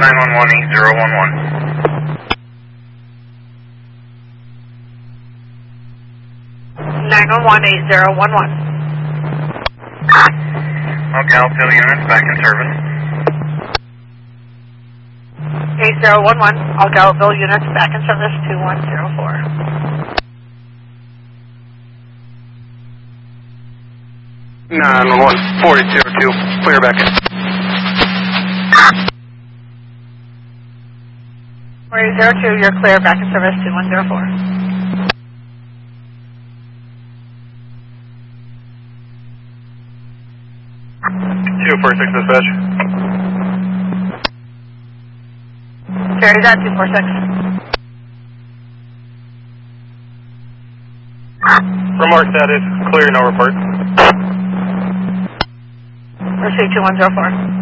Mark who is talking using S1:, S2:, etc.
S1: 911-8011.
S2: 911-8011.
S1: All Gallup units back in service.
S2: 8011, all Gallup units back in service 2104.
S3: 911, 4002, clear back in.
S2: 4002, you're clear, back in service 2104.
S3: Dispatch.
S2: Carry that, 246.
S3: Remark status, clear, no report.
S2: Receive 2104.